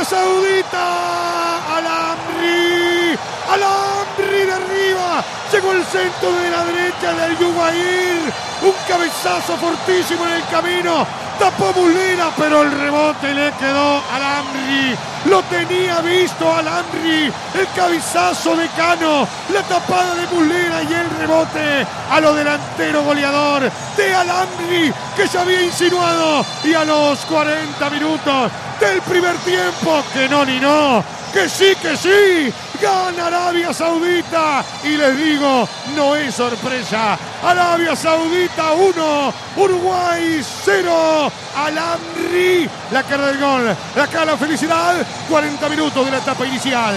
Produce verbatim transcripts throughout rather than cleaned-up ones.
Saudita. Al-Amri. Al-Amri de arriba. Llegó el centro de la derecha de Al-Juwair. Un cabezazo fortísimo en el camino. Tapó Muslera, pero el rebote le quedó a Al-Amri. Lo tenía visto Al-Amri. El cabezazo de Cano. La tapada de Muslera y el rebote a lo delantero goleador de Al-Amri, que se había insinuado. Y a los cuarenta minutos del primer tiempo, que no ni no, que sí, que sí, gana Arabia Saudita. Y les digo, no es sorpresa. Arabia Saudita uno, Uruguay cero. Al-Amri, la cara del gol, la cara de la felicidad. cuarenta minutos de la etapa inicial.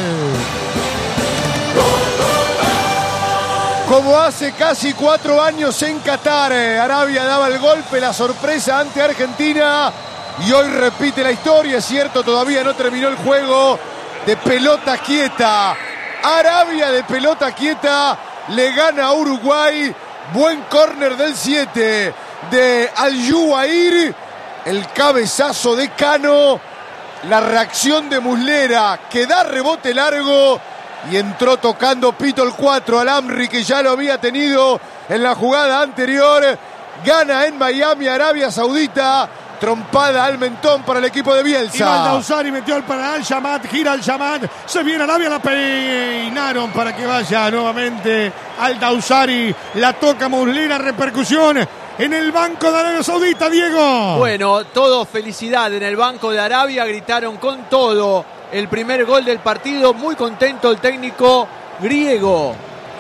Como hace casi cuatro años en Qatar, Arabia daba el golpe, la sorpresa ante Argentina. Y hoy repite la historia, es cierto, todavía no terminó el juego. De pelota quieta, Arabia de pelota quieta le gana a Uruguay. Buen córner del siete de Al-Juwair, el cabezazo de Cano, la reacción de Muslera que da rebote largo y entró tocando pito el cuatro Al-Amri, que ya lo había tenido en la jugada anterior. Gana en Miami Arabia Saudita. Trompada al mentón para el equipo de Bielsa. Y Al-Dawsari metió el para Al-Shamat, gira Al-Shamat, se viene Arabia, la peinaron para que vaya nuevamente Al-Dawsari, la toca Muslera, repercusión en el banco de Arabia Saudita, Diego. Bueno, todo felicidad en el banco de Arabia, gritaron con todo el primer gol del partido, muy contento el técnico griego.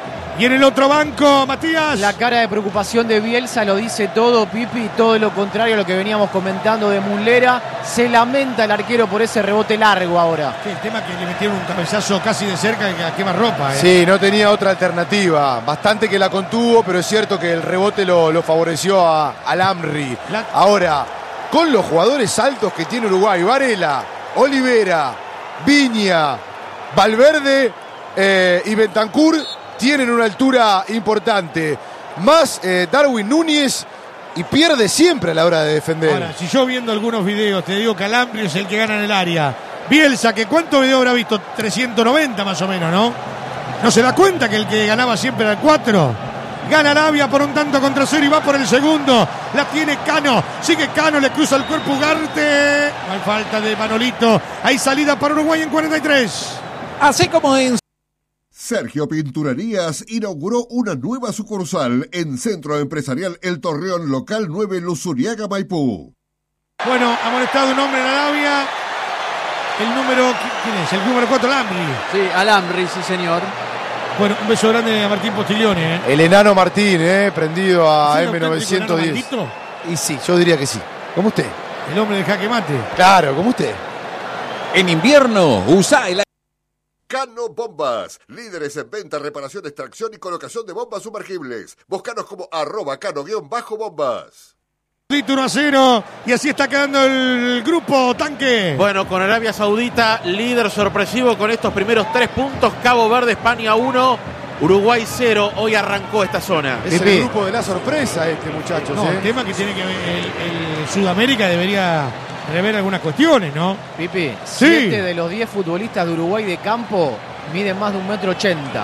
Y en el otro banco, Matías. La cara de preocupación de Bielsa lo dice todo, Pipi, todo lo contrario a lo que veníamos comentando de Muslera. Se lamenta el arquero por ese rebote largo ahora. Sí, el tema es que le metieron un cabezazo casi de cerca que a quemarropa. ¿eh? Sí, no tenía otra alternativa. Bastante que la contuvo, pero es cierto que el rebote lo, lo favoreció a Al-Amri. La... Ahora, con los jugadores altos que tiene Uruguay, Varela, Olivera, Viña, Valverde eh, y Bentancur, tienen una altura importante. Más eh, Darwin Núñez, y pierde siempre a la hora de defender. Ahora, si yo viendo algunos videos te digo que Al-Amri es el que gana en el área. Bielsa, que ¿cuántos videos habrá visto? trescientos noventa más o menos, ¿no? ¿No se da cuenta que el que ganaba siempre era el cuatro? Gana Arabia por un tanto contra cero y va por el segundo. La tiene Cano. Sigue Cano, le cruza el cuerpo Ugarte. No hay falta de Manolito. Hay salida para Uruguay en cuarenta y tres. Así como en Sergio Pinturerías inauguró una nueva sucursal en Centro Empresarial El Torreón, local nueve, Luzuriaga, Maipú. Bueno, ha molestado un hombre en Arabia. El número, ¿quién es? El número cuatro, Al-Amri. Sí, Al-Amri, sí señor. Bueno, un beso grande a Martín Postiglione. ¿eh? El enano Martín, ¿eh? Prendido a ¿Es el M novecientos diez. enano Y sí, yo diría que sí. Como usted. El hombre de jaque mate. Claro, como usted. En invierno, usa el... Cano Bombas, líderes en venta, reparación, extracción y colocación de bombas sumergibles. Búscanos como arroba cano-bombas. uno a cero, y así está quedando el grupo Tanque. Bueno, con Arabia Saudita, líder sorpresivo con estos primeros tres puntos. Cabo Verde, España uno, Uruguay cero. Hoy arrancó esta zona. Es el grupo de la sorpresa este, muchachos. No, ¿eh? el tema que tiene que ver, el, el Sudamérica debería rever algunas cuestiones, ¿no? Pipi, sí. siete de los diez futbolistas de Uruguay de campo miden más de un metro ochenta.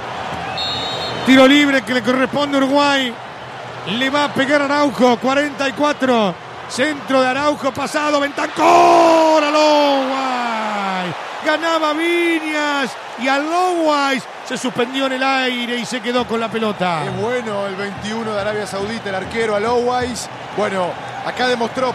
Tiro libre que le corresponde a Uruguay. Le va a pegar Araujo, cuarenta y cuatro. Centro de Araujo, pasado, Bentancur, Al-Owais. Ganaba Viñas y Al-Owais se suspendió en el aire y se quedó con la pelota. Es bueno el veintiuno de Arabia Saudita, el arquero Al-Owais. Bueno, acá demostró